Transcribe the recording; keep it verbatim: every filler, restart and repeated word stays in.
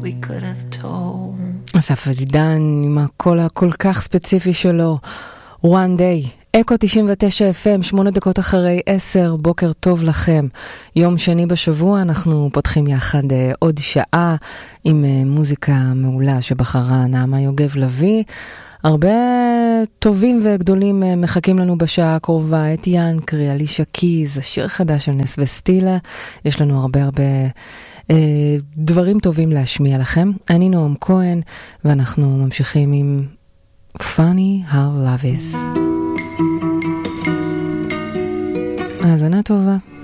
we could have told. אסף אדידן עם הקול הכל כך ספציפי שלו, One Day. אקו תשעים ותשע אף אם, שמונה דקות אחרי עשר, בוקר טוב לכם. יום שני בשבוע אנחנו פותחים יחד אה, עוד שעה עם אה, מוזיקה מעולה שבחרה נעמה יוגב לוי. הרבה טובים וגדולים אה, מחכים לנו בשעה הקרובה, את ינקרי, אלישה קיז, השיר חדש של נס וסטילה. יש לנו הרבה הרבה אה, דברים טובים להשמיע לכם. אני נועם כהן ואנחנו ממשיכים עם Funny How Love Is. האזנה טובה.